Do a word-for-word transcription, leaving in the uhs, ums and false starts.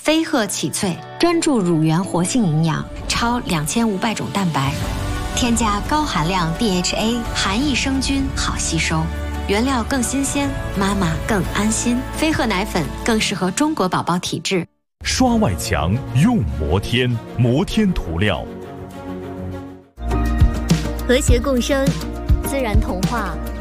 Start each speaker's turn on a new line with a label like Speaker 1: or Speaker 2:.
Speaker 1: 飞鹤启萃，
Speaker 2: 专注乳源活性营养，
Speaker 1: 超两千五百种蛋白，
Speaker 2: 添加高含量 D H A，
Speaker 1: 含益生菌，好吸收，原料更新鲜，妈妈更安心。飞鹤奶粉更适合中国宝宝体质。
Speaker 3: 刷外墙用摩天，摩天涂料。
Speaker 4: 和谐共生，自然童话。